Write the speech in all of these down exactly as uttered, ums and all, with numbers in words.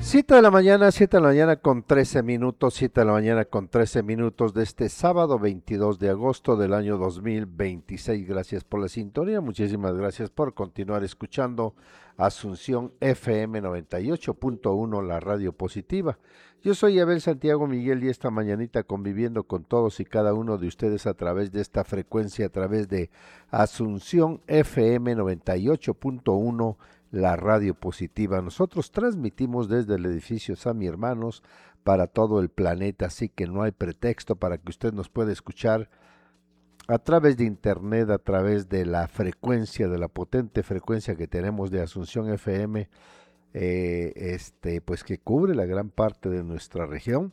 Siete de la mañana, siete de la mañana con trece minutos, siete de la mañana con trece minutos de este sábado veintidós de agosto del año dos mil veintiséis. Gracias por la sintonía, muchísimas gracias por continuar escuchando Asunción F M noventa y ocho punto uno, la radio positiva. Yo soy Abel Santiago Miguel y esta mañanita conviviendo con todos y cada uno de ustedes a través de esta frecuencia, a través de Asunción F M noventa y ocho punto uno, la radio positiva. Nosotros transmitimos desde el edificio Sami Hermanos para todo el planeta, así que no hay pretexto para que usted nos pueda escuchar a través de internet, a través de la frecuencia, de la potente frecuencia que tenemos de Asunción F M, eh, este, pues que cubre la gran parte de nuestra región.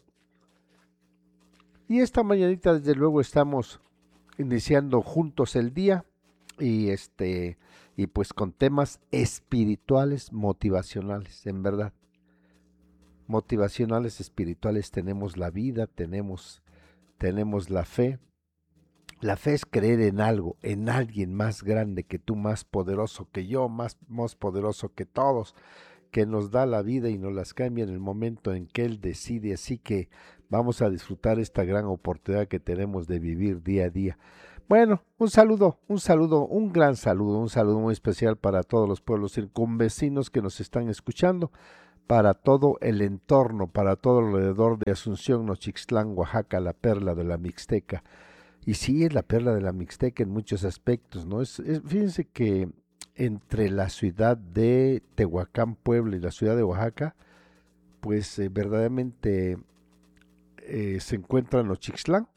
Y esta mañanita, desde luego, estamos iniciando juntos el día y este y pues con temas espirituales, motivacionales, en verdad. Motivacionales, espirituales, tenemos la vida, tenemos tenemos la fe. La fe es creer en algo, en alguien más grande que tú, más poderoso que yo, más, más poderoso que todos, que nos da la vida y nos las cambia en el momento en que Él decide. Así que vamos a disfrutar esta gran oportunidad que tenemos de vivir día a día. Bueno, un saludo, un saludo, un gran saludo, un saludo muy especial para todos los pueblos circunvecinos que nos están escuchando, para todo el entorno, para todo alrededor de Asunción, Nochixtlán, Oaxaca, la perla de la Mixteca. Y sí, es la perla de la Mixteca en muchos aspectos, ¿no? Es, es, fíjense que entre la ciudad de Tehuacán, Puebla y la ciudad de Oaxaca, pues eh, verdaderamente eh, se encuentra Nochixtlán.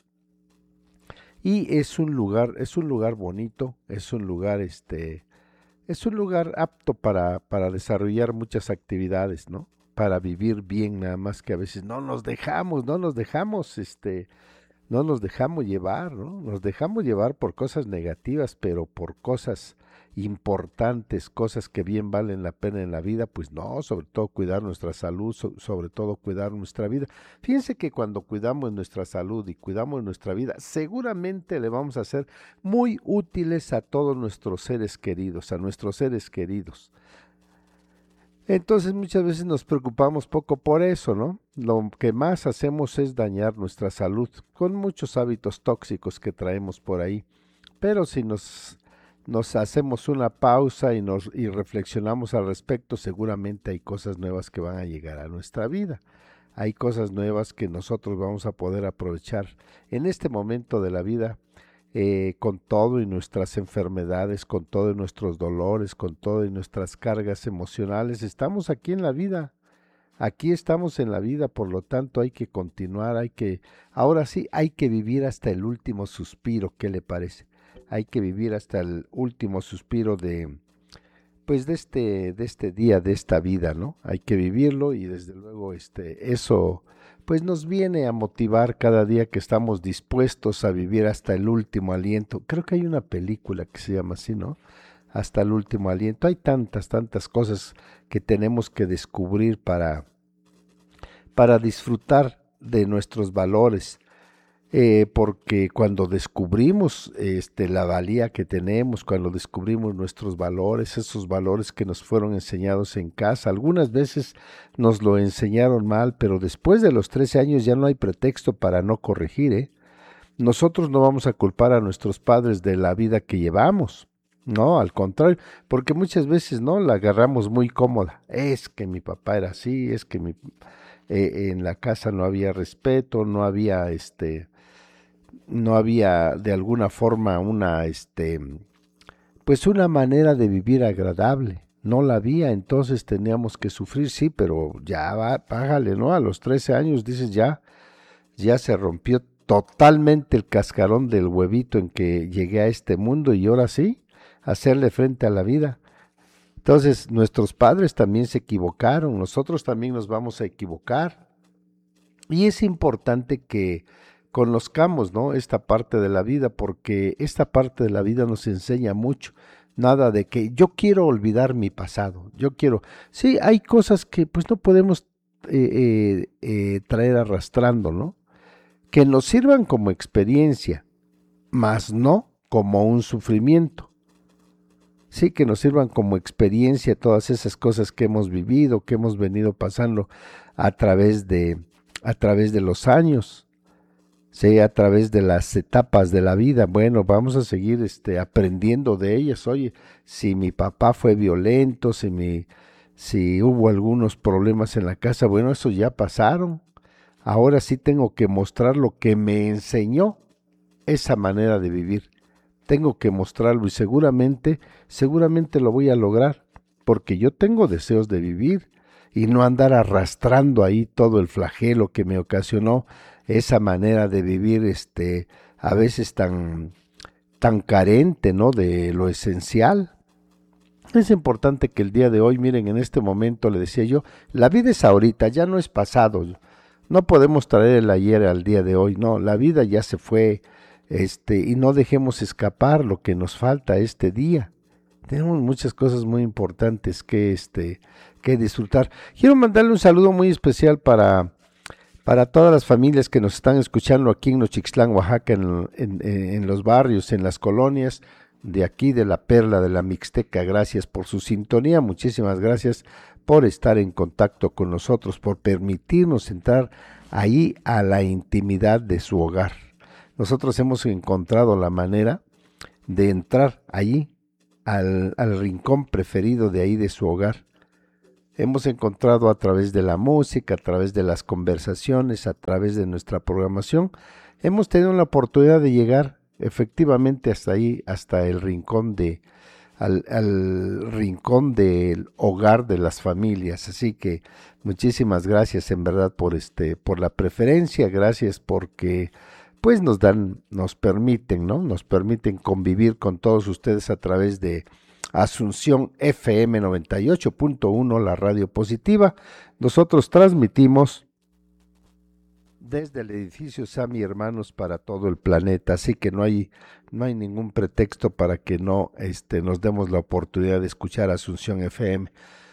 Y es un lugar, es un lugar bonito, es un lugar, este, es un lugar apto para, para desarrollar muchas actividades, ¿no? Para vivir bien, nada más que a veces no nos dejamos, no nos dejamos, este, no nos dejamos llevar, ¿no? Nos dejamos llevar por cosas negativas, pero por cosas importantes, cosas que bien valen la pena en la vida, pues no, sobre todo cuidar nuestra salud, so, sobre todo cuidar nuestra vida. Fíjense que cuando cuidamos nuestra salud y cuidamos nuestra vida, seguramente le vamos a ser muy útiles a todos nuestros seres queridos, a nuestros seres queridos. Entonces muchas veces nos preocupamos poco por eso, ¿no? Lo que más hacemos es dañar nuestra salud con muchos hábitos tóxicos que traemos por ahí. Pero si nos, nos hacemos una pausa y, nos, y reflexionamos al respecto, seguramente hay cosas nuevas que van a llegar a nuestra vida. Hay cosas nuevas que nosotros vamos a poder aprovechar en este momento de la vida. Eh, con todo y nuestras enfermedades, con todo y nuestros dolores, con todo y nuestras cargas emocionales, estamos aquí en la vida, aquí estamos en la vida, por lo tanto hay que continuar, hay que, ahora sí, hay que vivir hasta el último suspiro. ¿Qué le parece? Hay que vivir hasta el último suspiro de, pues de este, de este día, de esta vida, ¿no? Hay que vivirlo y desde luego este, eso pues nos viene a motivar cada día que estamos dispuestos a vivir hasta el último aliento. Creo que hay una película que se llama así, ¿no? Hasta el último aliento. Hay tantas, tantas cosas que tenemos que descubrir para, para disfrutar de nuestros valores. Eh, porque cuando descubrimos este, la valía que tenemos, cuando descubrimos nuestros valores, esos valores que nos fueron enseñados en casa, algunas veces nos lo enseñaron mal, pero después de los trece años ya no hay pretexto para no corregir, ¿eh? Nosotros no vamos a culpar a nuestros padres de la vida que llevamos, no, al contrario, porque muchas veces no la agarramos muy cómoda. Es que mi papá era así, es que mi, eh, en la casa no había respeto, no había este no había de alguna forma una, este, pues una manera de vivir agradable. No la había, entonces teníamos que sufrir, sí, pero ya va, págale, ¿no? A los trece años dices ya, ya se rompió totalmente el cascarón del huevito en que llegué a este mundo y ahora sí, hacerle frente a la vida. Entonces nuestros padres también se equivocaron, nosotros también nos vamos a equivocar. Y es importante que conozcamos, ¿no? Esta parte de la vida, porque esta parte de la vida nos enseña mucho. Nada de que yo quiero olvidar mi pasado, yo quiero. Sí, hay cosas que pues no podemos eh, eh, eh, traer arrastrando, ¿no? Que nos sirvan como experiencia, mas no como un sufrimiento. sí, que nos sirvan como experiencia todas esas cosas que hemos vivido, que hemos venido pasando a través de, a través de los años, sí, a través de las etapas de la vida. Bueno, vamos a seguir este, aprendiendo de ellas. Oye, si mi papá fue violento, si mi, si hubo algunos problemas en la casa, bueno, eso ya pasaron. Ahora sí tengo que mostrar lo que me enseñó esa manera de vivir. Tengo que mostrarlo y seguramente, seguramente lo voy a lograr, porque yo tengo deseos de vivir y no andar arrastrando ahí todo el flagelo que me ocasionó esa manera de vivir, este, a veces tan, tan carente, ¿no? De lo esencial. Es importante que el día de hoy, miren, en este momento le decía yo, la vida es ahorita, ya no es pasado. No podemos traer el ayer al día de hoy, no, la vida ya se fue, este, y no dejemos escapar lo que nos falta este día. Tenemos muchas cosas muy importantes que, este, que disfrutar. Quiero mandarle un saludo muy especial para, para todas las familias que nos están escuchando aquí en Nochixtlán, Oaxaca, en, en, en los barrios, en las colonias de aquí de la Perla de la Mixteca. Gracias por su sintonía, muchísimas gracias por estar en contacto con nosotros, por permitirnos entrar ahí a la intimidad de su hogar. Nosotros hemos encontrado la manera de entrar allí al, al rincón preferido de ahí de su hogar. Hemos encontrado a través de la música, a través de las conversaciones, a través de nuestra programación, hemos tenido la oportunidad de llegar efectivamente hasta ahí, hasta el rincón de, al, al rincón del hogar de las familias. Así que muchísimas gracias en verdad por este, por la preferencia, gracias porque pues nos dan, nos permiten, ¿no? Nos permiten convivir con todos ustedes a través de Asunción F M noventa y ocho punto uno, la radio positiva. Nosotros transmitimos desde el edificio Sami Hermanos para todo el planeta, así que no hay, no hay ningún pretexto para que no este, nos demos la oportunidad de escuchar Asunción F M.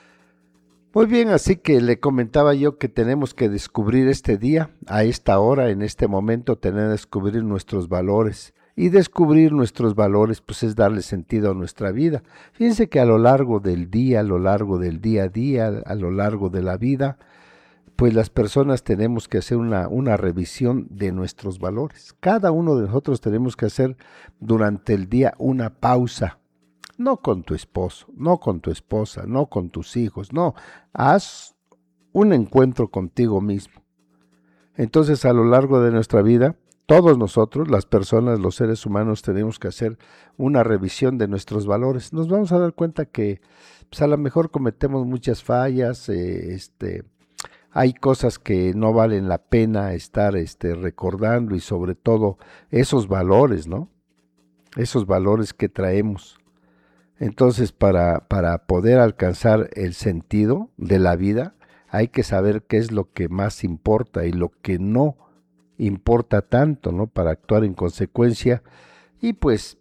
Muy bien, así que le comentaba yo que tenemos que descubrir este día, a esta hora, en este momento, tener que descubrir nuestros valores. Y descubrir nuestros valores, pues es darle sentido a nuestra vida. Fíjense que a lo largo del día, a lo largo del día a día, a lo largo de la vida, pues las personas tenemos que hacer una, una revisión de nuestros valores. Cada uno de nosotros tenemos que hacer durante el día una pausa. No con tu esposo, no con tu esposa, no con tus hijos, no. Haz un encuentro contigo mismo. Entonces, a lo largo de nuestra vida, todos nosotros, las personas, los seres humanos, tenemos que hacer una revisión de nuestros valores. Nos vamos a dar cuenta que pues, a lo mejor cometemos muchas fallas, eh, este, hay cosas que no valen la pena estar este, recordando y sobre todo esos valores, ¿no? Esos valores que traemos. Entonces, para, para poder alcanzar el sentido de la vida, hay que saber qué es lo que más importa y lo que no importa tanto, ¿no? Para actuar en consecuencia y pues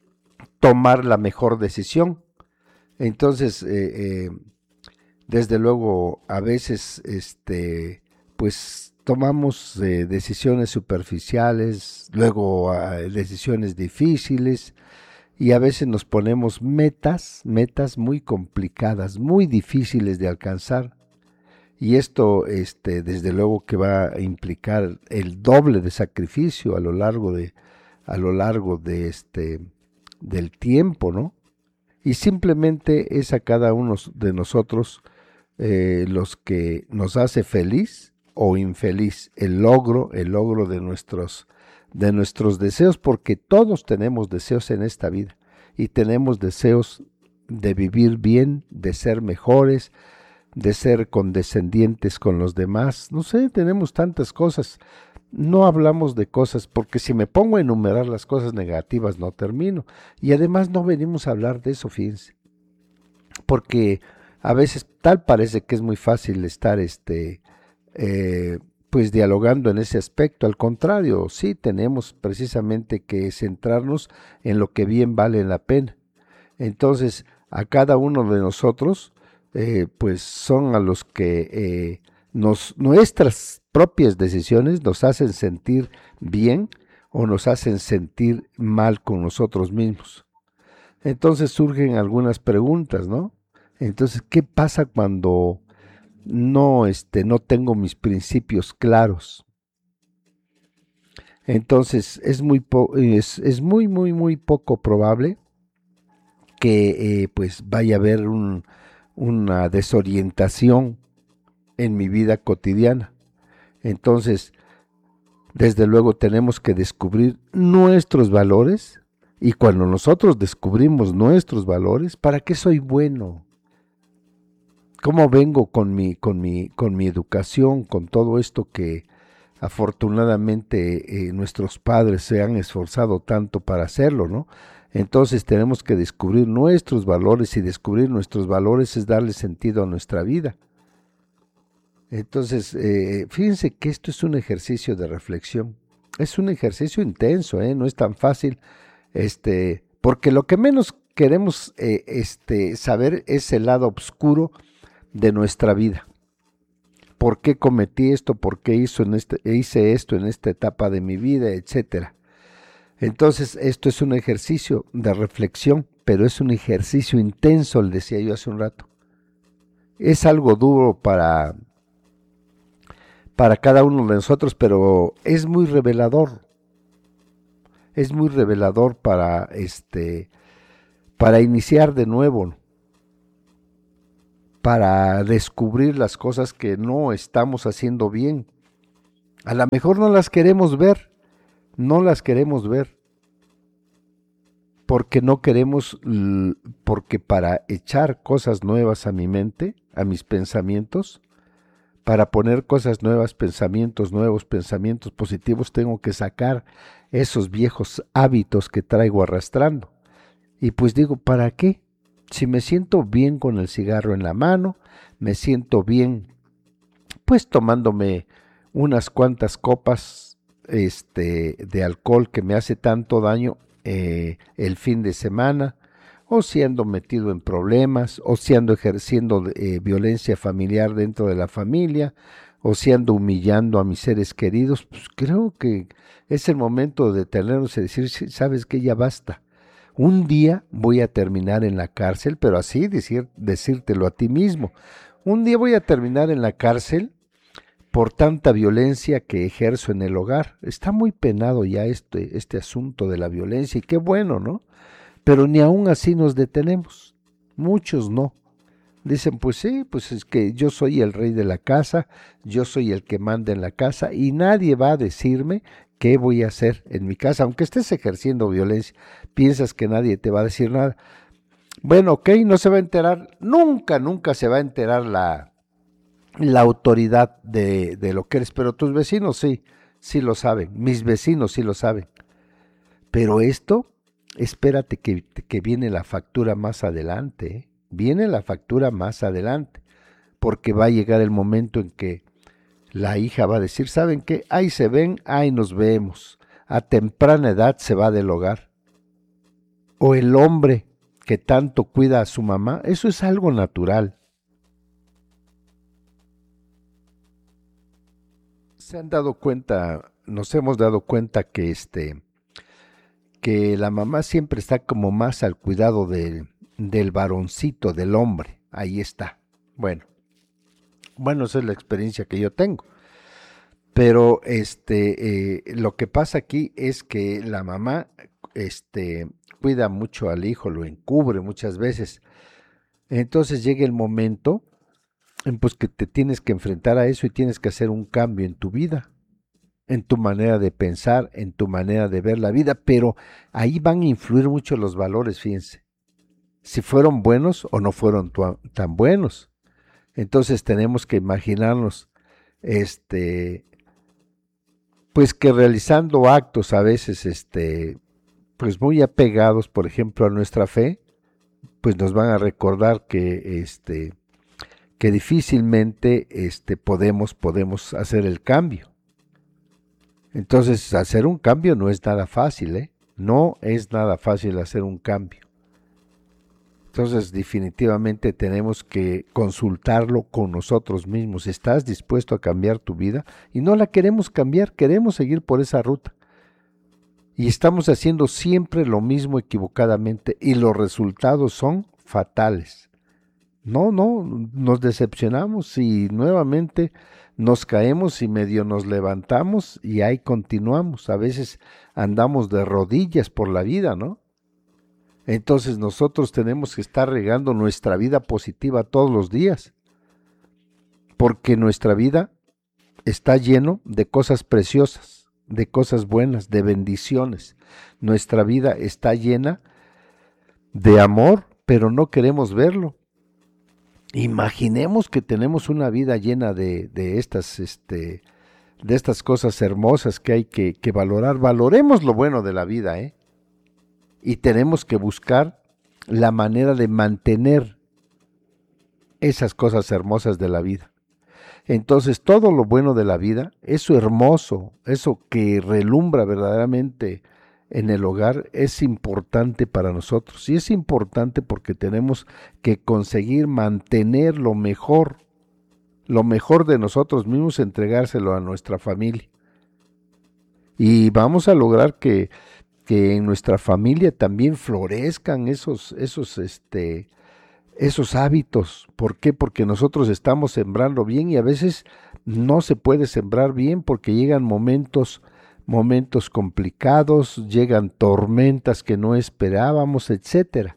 tomar la mejor decisión. Entonces, eh, eh, desde luego, a veces, este, pues tomamos eh, decisiones superficiales, luego eh, decisiones difíciles, y a veces nos ponemos metas, metas muy complicadas, muy difíciles de alcanzar. Y esto, este, desde luego que va a implicar el doble de sacrificio a lo largo de, a lo largo de este, del tiempo, ¿no? Y simplemente es a cada uno de nosotros eh, los que nos hace feliz o infeliz el logro, el logro de nuestros de nuestros deseos, porque todos tenemos deseos en esta vida y tenemos deseos de vivir bien, de ser mejores, de ser condescendientes con los demás. No sé, tenemos tantas cosas. No hablamos de cosas, porque si me pongo a enumerar las cosas negativas no termino. Y además no venimos a hablar de eso, fíjense. Porque a veces tal parece que es muy fácil estar este eh, pues dialogando en ese aspecto. Al contrario, sí tenemos precisamente que centrarnos en lo que bien vale la pena. Entonces, a cada uno de nosotros, eh, pues son a los que eh, nos, nuestras propias decisiones nos hacen sentir bien o nos hacen sentir mal con nosotros mismos. Entonces surgen algunas preguntas, ¿no? Entonces, ¿qué pasa cuando no, este, no tengo mis principios claros? Entonces, es muy, po es, es muy, muy, muy poco probable que eh, pues vaya a haber un, una desorientación en mi vida cotidiana. Entonces, desde luego tenemos que descubrir nuestros valores, y cuando nosotros descubrimos nuestros valores, ¿para qué soy bueno? ¿Cómo vengo con mi, con mi, con mi educación, con todo esto que afortunadamente eh, nuestros padres se han esforzado tanto para hacerlo, ¿no? Entonces tenemos que descubrir nuestros valores, y descubrir nuestros valores es darle sentido a nuestra vida. Entonces, eh, fíjense que esto es un ejercicio de reflexión. Es un ejercicio intenso, ¿eh? No es tan fácil, este, porque lo que menos queremos eh, este, saber es el lado oscuro de nuestra vida. ¿Por qué cometí esto? ¿Por qué hizo en este, hice esto en esta etapa de mi vida? Etcétera. Entonces, esto es un ejercicio de reflexión, pero es un ejercicio intenso, le decía yo hace un rato. Es algo duro para, para cada uno de nosotros, pero es muy revelador. Es muy revelador para, este, para iniciar de nuevo, para descubrir las cosas que no estamos haciendo bien. A lo mejor no las queremos ver, no las queremos ver, porque no queremos, porque para echar cosas nuevas a mi mente, a mis pensamientos, para poner cosas nuevas, pensamientos nuevos, pensamientos positivos, tengo que sacar esos viejos hábitos que traigo arrastrando. Y pues digo, ¿para qué? Si me siento bien con el cigarro en la mano, me siento bien pues tomándome unas cuantas copas este, de alcohol que me hace tanto daño eh, el fin de semana, o si ando metido en problemas, o si ando ejerciendo eh, violencia familiar dentro de la familia, o si ando humillando a mis seres queridos, pues creo que es el momento de detenernos y decir, sabes que ya basta. Un día voy a terminar en la cárcel, pero así decir, decírtelo a ti mismo. Un día voy a terminar en la cárcel por tanta violencia que ejerzo en el hogar. Está muy penado ya este, este asunto de la violencia, y qué bueno, ¿no? Pero ni aún así nos detenemos. Muchos no. Dicen, pues sí, pues es que yo soy el rey de la casa, yo soy el que manda en la casa, y nadie va a decirme qué voy a hacer en mi casa, aunque estés ejerciendo violencia. Piensas que nadie te va a decir nada. Bueno, ok, no se va a enterar, nunca, nunca se va a enterar la, la autoridad de, de lo que eres, pero tus vecinos sí, sí lo saben, mis vecinos sí lo saben. Pero esto, espérate que, que viene la factura más adelante, ¿eh? Viene la factura más adelante, porque va a llegar el momento en que la hija va a decir, ¿saben qué? Ahí se ven, ahí nos vemos. A temprana edad se va del hogar. O el hombre que tanto cuida a su mamá, eso es algo natural. Se han dado cuenta, nos hemos dado cuenta que este, que la mamá siempre está como más al cuidado del, del varoncito, del hombre. Ahí está. Bueno, bueno, esa es la experiencia que yo tengo. Pero este, eh, lo que pasa aquí es que la mamá, este, cuida mucho al hijo, lo encubre muchas veces. Entonces llega el momento en pues que te tienes que enfrentar a eso, y tienes que hacer un cambio en tu vida, en tu manera de pensar, en tu manera de ver la vida, pero ahí van a influir mucho los valores, fíjense, si fueron buenos o no fueron tan buenos. Entonces tenemos que imaginarnos, este, pues que realizando actos a veces, este, pues muy apegados, por ejemplo, a nuestra fe, pues nos van a recordar que, este, que difícilmente, este, podemos, podemos hacer el cambio. Entonces, hacer un cambio no es nada fácil, ¿eh? No es nada fácil hacer un cambio. Entonces, definitivamente tenemos que consultarlo con nosotros mismos. ¿Estás dispuesto a cambiar tu vida? Y no la queremos cambiar, queremos seguir por esa ruta. Y estamos haciendo siempre lo mismo equivocadamente y los resultados son fatales. No, no, nos decepcionamos y nuevamente nos caemos y medio nos levantamos y ahí continuamos. A veces andamos de rodillas por la vida, ¿no? Entonces nosotros tenemos que estar regando nuestra vida positiva todos los días, porque nuestra vida está lleno de cosas preciosas, de cosas buenas, de bendiciones. Nuestra vida está llena de amor, pero no queremos verlo. Imaginemos que tenemos una vida llena de, de estas, este, de estas cosas hermosas que hay que, que valorar. Valoremos lo bueno de la vida, ¿eh? Y tenemos que buscar la manera de mantener esas cosas hermosas de la vida. Entonces, todo lo bueno de la vida, eso hermoso, eso que relumbra verdaderamente en el hogar, es importante para nosotros. Y es importante porque tenemos que conseguir mantener lo mejor, lo mejor de nosotros mismos, entregárselo a nuestra familia. Y vamos a lograr que, que en nuestra familia también florezcan esos, esos, este, esos hábitos. ¿Por qué? Porque nosotros estamos sembrando bien y a veces no se puede sembrar bien porque llegan momentos, momentos complicados, llegan tormentas que no esperábamos, etcétera.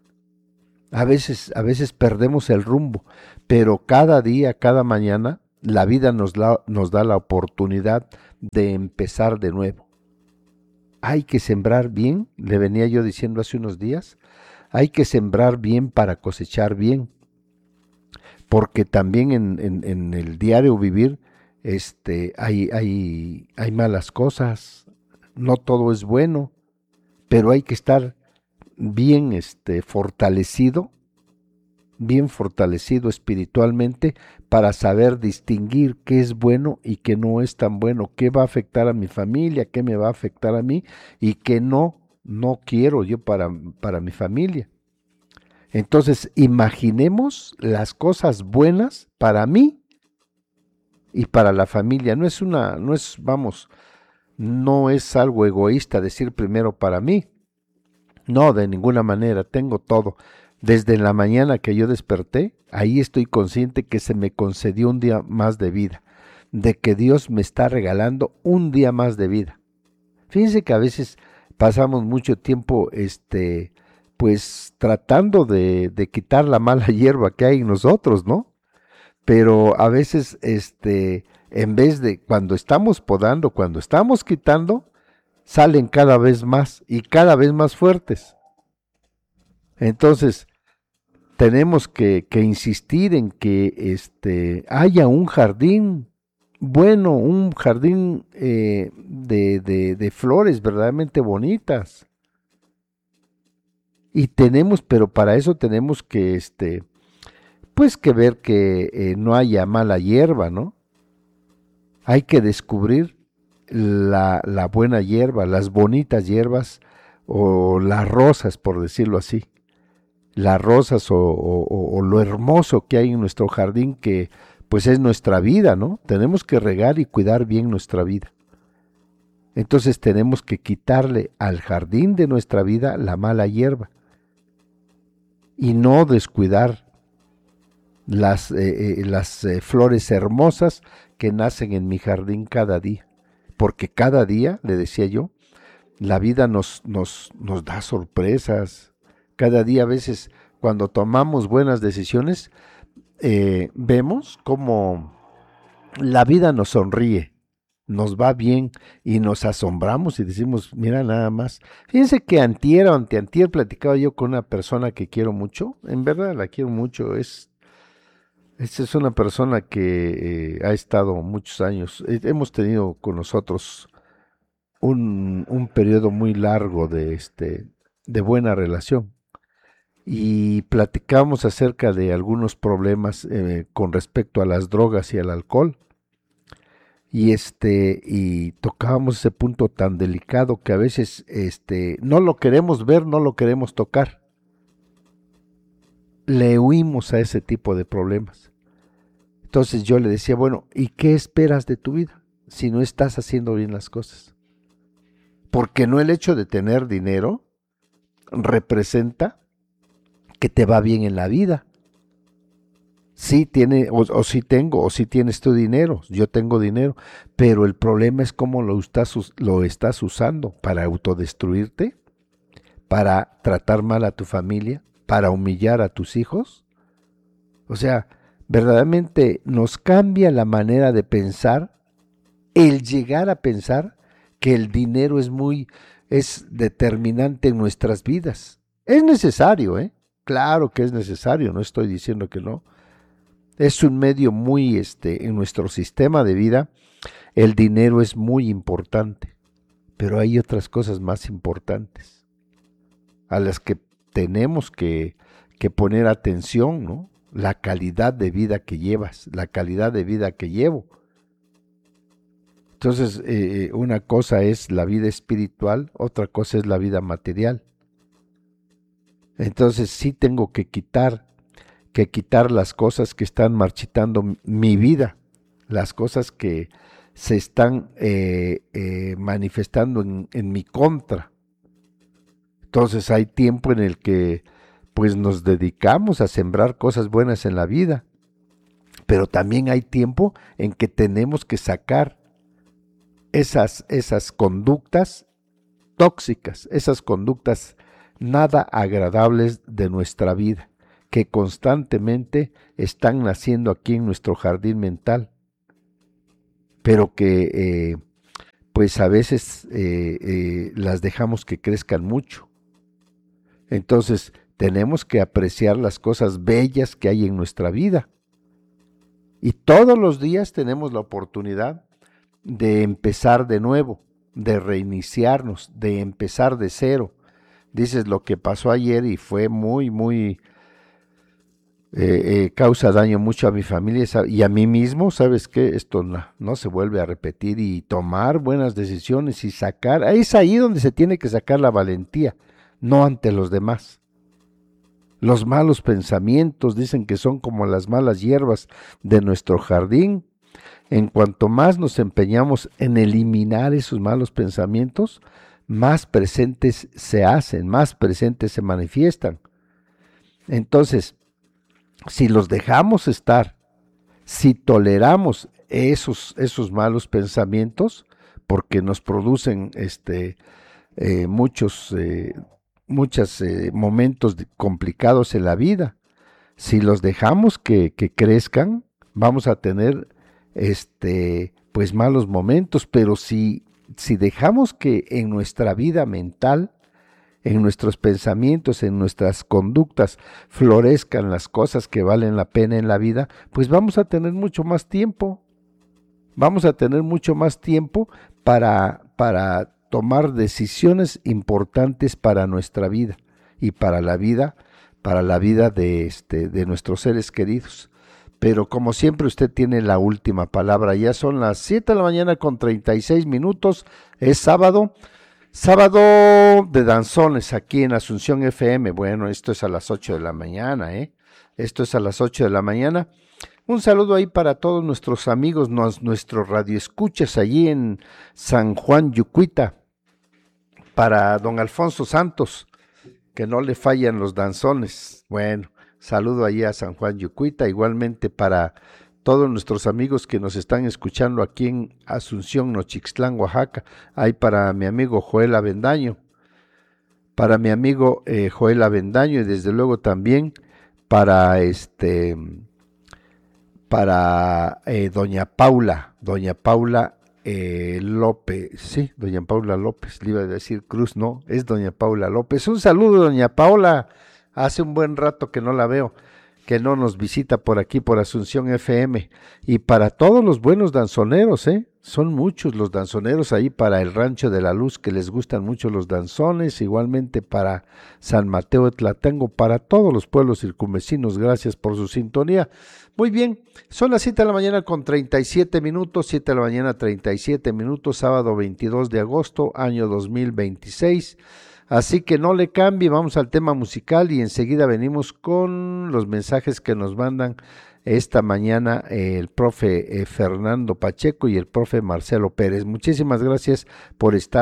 A veces, a veces perdemos el rumbo, pero cada día, cada mañana, la vida nos, la, nos da la oportunidad de empezar de nuevo. Hay que sembrar bien, le venía yo diciendo hace unos días, hay que sembrar bien para cosechar bien, porque también en, en, en el diario vivir este, hay, hay, hay malas cosas, no todo es bueno, pero hay que estar bien este, fortalecido, bien fortalecido espiritualmente para saber distinguir qué es bueno y qué no es tan bueno, qué va a afectar a mi familia, qué me va a afectar a mí y qué no, no quiero yo para, para mi familia. Entonces, imaginemos las cosas buenas para mí y para la familia. No es una, no es, vamos, no es algo egoísta decir primero para mí. No, de ninguna manera, tengo todo. Desde la mañana que yo desperté, ahí estoy consciente que se me concedió un día más de vida, de que Dios me está regalando un día más de vida. Fíjense que a veces pasamos mucho tiempo, este, pues tratando de, de quitar la mala hierba que hay en nosotros, ¿no? Pero a veces, este, en vez de cuando estamos podando, cuando estamos quitando, salen cada vez más y cada vez más fuertes. Entonces, tenemos que, que insistir en que este, haya un jardín bueno, un jardín eh, de, de, de flores verdaderamente bonitas. Y tenemos, pero para eso tenemos que, este, pues que ver que eh, no haya mala hierba, ¿no? Hay que descubrir la, la buena hierba, las bonitas hierbas o las rosas, por decirlo así. Las rosas o, o, o lo hermoso que hay en nuestro jardín que pues es nuestra vida, ¿no? Tenemos que regar y cuidar bien nuestra vida. Entonces tenemos que quitarle al jardín de nuestra vida la mala hierba y no descuidar las, eh, eh, las eh, flores hermosas que nacen en mi jardín cada día. Porque cada día, le decía yo, la vida nos, nos, nos da sorpresas. Cada día a veces cuando tomamos buenas decisiones, eh, vemos como la vida nos sonríe, nos va bien y nos asombramos y decimos, mira nada más. Fíjense que antier o anteantier platicaba yo con una persona que quiero mucho, en verdad la quiero mucho, es, es, es una persona que eh, ha estado muchos años, eh, hemos tenido con nosotros un, un periodo muy largo de, este, de buena relación. Y platicamos acerca de algunos problemas eh, con respecto a las drogas y al alcohol. Y este y tocábamos ese punto tan delicado que a veces este no lo queremos ver, no lo queremos tocar. Le huimos a ese tipo de problemas. Entonces yo le decía, bueno, ¿y qué esperas de tu vida si no estás haciendo bien las cosas? porque no el hecho de tener dinero representa que te va bien en la vida. Sí tiene, o, o sí tengo, o sí tienes tu dinero, yo tengo dinero, pero el problema es cómo lo estás, lo estás usando para autodestruirte, para tratar mal a tu familia, para humillar a tus hijos. O sea, verdaderamente nos cambia la manera de pensar el llegar a pensar que el dinero es muy, es determinante en nuestras vidas. Es necesario, ¿eh? Claro que es necesario, no estoy diciendo que no. Es un medio muy, este, en nuestro sistema de vida, el dinero es muy importante, pero hay otras cosas más importantes a las que tenemos que, que poner atención, ¿no? La calidad de vida que llevas, la calidad de vida que llevo. Entonces, eh, una cosa es la vida espiritual, otra cosa es la vida material. Entonces, sí tengo que quitar, que quitar las cosas que están marchitando mi vida, las cosas que se están eh, eh, manifestando en, en mi contra. Entonces, hay tiempo en el que pues nos dedicamos a sembrar cosas buenas en la vida, pero también hay tiempo en que tenemos que sacar Esas, esas conductas tóxicas, esas conductas nada agradables de nuestra vida, que constantemente están naciendo aquí en nuestro jardín mental, pero que eh, pues a veces eh, eh, las dejamos que crezcan mucho. Entonces tenemos que apreciar las cosas bellas que hay en nuestra vida. Y todos los días tenemos la oportunidad de empezar de nuevo, de reiniciarnos, de empezar de cero. Dices lo que pasó ayer y fue muy, muy, eh, eh, causa daño mucho a mi familia y a mí mismo. ¿Sabes qué? Esto no, no se vuelve a repetir, y tomar buenas decisiones y sacar, es ahí donde se tiene que sacar la valentía, no ante los demás. Los malos pensamientos dicen que son como las malas hierbas de nuestro jardín. En cuanto más nos empeñamos en eliminar esos malos pensamientos, más presentes se hacen, más presentes se manifiestan. Entonces, si los dejamos estar, si toleramos esos, esos malos pensamientos, porque nos producen este, eh, muchos, eh, muchos eh, momentos complicados en la vida, si los dejamos que, que crezcan, vamos a tener este pues malos momentos, pero si, si dejamos que en nuestra vida mental, en nuestros pensamientos, en nuestras conductas florezcan las cosas que valen la pena en la vida, pues vamos a tener mucho más tiempo, vamos a tener mucho más tiempo para, para tomar decisiones importantes para nuestra vida y para la vida, para la vida de, este, de nuestros seres queridos. Pero como siempre usted tiene la última palabra. Ya son las siete de la mañana con treinta y seis minutos. Es sábado. Sábado de danzones aquí en Asunción F M. Bueno, esto es a las ocho de la mañana, ¿eh? Esto es a las ocho de la mañana. Un saludo ahí para todos nuestros amigos, nos, nuestros radioescuchas allí en San Juan Yucuita. Para don Alfonso Santos, que no le fallan los danzones. Bueno. Saludo allí a San Juan Yucuita, igualmente para todos nuestros amigos que nos están escuchando aquí en Asunción, Nochixtlán, Oaxaca. Hay para mi amigo Joel Avendaño, para mi amigo eh, Joel Avendaño, y desde luego también para este, para eh, doña Paula, doña Paula eh, López, sí, doña Paula López, le iba a decir Cruz, no, es doña Paula López. Un saludo, doña Paula. Hace un buen rato que no la veo, que no nos visita por aquí, por Asunción F M. Y para todos los buenos danzoneros, ¿eh? Son muchos los danzoneros ahí para el Rancho de la Luz, que les gustan mucho los danzones. Igualmente para San Mateo de Tlatengo, para todos los pueblos circunvecinos. Gracias por su sintonía. Muy bien, son las siete de la mañana con treinta y siete minutos, siete de la mañana treinta y siete minutos, sábado veintidós de agosto, año dos mil veintiséis. Así que no le cambie, vamos al tema musical y enseguida venimos con los mensajes que nos mandan esta mañana eh, el profe eh, Fernando Pacheco y el profe Marcelo Pérez. Muchísimas gracias por estar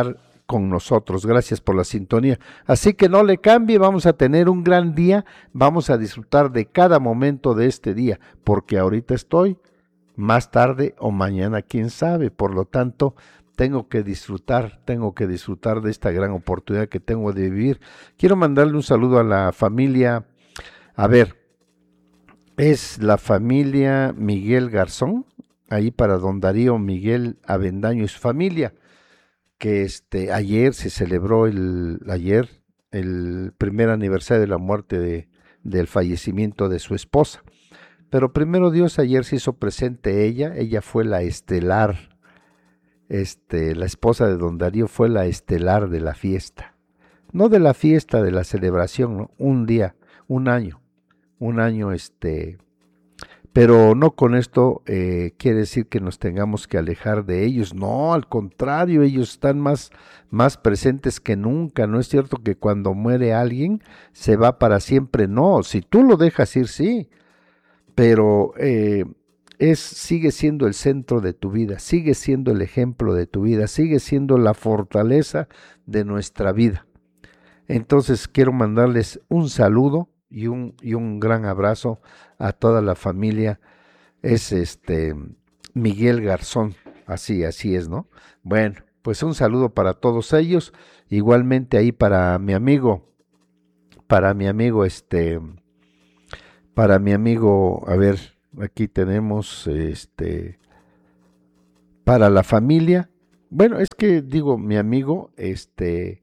con nosotros. Gracias por la sintonía. Así que no le cambie, vamos a tener un gran día, vamos a disfrutar de cada momento de este día, porque ahorita estoy, más tarde o mañana, quién sabe. Por lo tanto, tengo que disfrutar, tengo que disfrutar de esta gran oportunidad que tengo de vivir. Quiero mandarle un saludo a la familia, a ver, es la familia Miguel Garzón, ahí para don Darío Miguel Avendaño y su familia, que este ayer se celebró el ayer el primer aniversario de la muerte de, del fallecimiento de su esposa. Pero primero Dios, ayer se hizo presente ella, ella fue la estelar, este, la esposa de don Darío fue la estelar de la fiesta. No de la fiesta, de la celebración, ¿no? Un día, un año, un año este... Pero no con esto eh, quiere decir que nos tengamos que alejar de ellos. No, al contrario, ellos están más, más presentes que nunca. No es cierto que cuando muere alguien se va para siempre. No, si tú lo dejas ir, sí. Pero eh, es, sigue siendo el centro de tu vida, sigue siendo el ejemplo de tu vida, sigue siendo la fortaleza de nuestra vida. Entonces quiero mandarles un saludo y un, y un gran abrazo a toda la familia. Es este Miguel Garzón, así, así es, ¿no? Bueno, pues un saludo para todos ellos, igualmente ahí para mi amigo, para mi amigo, este, para mi amigo, a ver, aquí tenemos, este, para la familia, bueno, es que digo, mi amigo, este,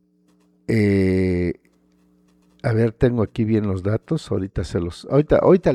eh, a ver, tengo aquí bien los datos, ahorita se los, ahorita, ahorita